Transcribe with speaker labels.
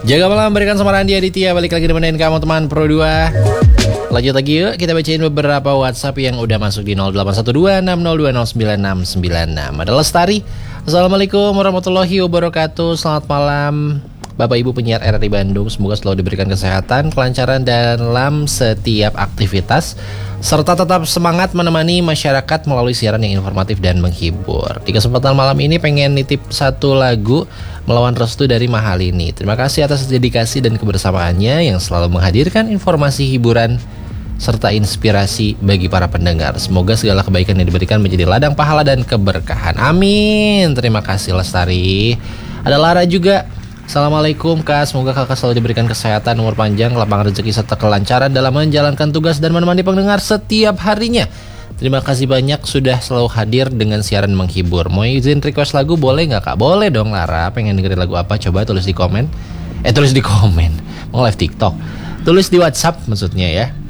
Speaker 1: Jaga malam berikan sama Randi Aditya. Balik lagi nemenin kamu teman Pro 2. Lanjut lagi yuk, kita bacain beberapa WhatsApp yang udah masuk di 081260209696. Ada Lestari. Assalamualaikum warahmatullahi wabarakatuh. Selamat malam Bapak Ibu penyiar RRI Bandung. Semoga selalu diberikan kesehatan, kelancaran dalam setiap aktivitas, serta tetap semangat menemani masyarakat melalui siaran yang informatif dan menghibur. Di kesempatan malam ini pengen nitip satu lagu Melawan Restu dari Mahalini. Terima kasih atas dedikasi dan kebersamaannya yang selalu menghadirkan informasi hiburan serta inspirasi bagi para pendengar. Semoga segala kebaikan yang diberikan menjadi ladang pahala dan keberkahan. Amin. Terima kasih Lestari. Ada Lara juga. Assalamualaikum Kak, semoga kakak selalu diberikan kesehatan, umur panjang, lapangan rezeki serta kelancaran dalam menjalankan tugas dan menemani pendengar setiap harinya. Terima kasih banyak sudah selalu hadir dengan siaran menghibur. Mau izin request lagu boleh nggak Kak? Boleh dong Lara, pengen dengerin lagu apa? Coba tulis di komen. Tulis di komen. Mau live TikTok. Tulis di WhatsApp maksudnya ya.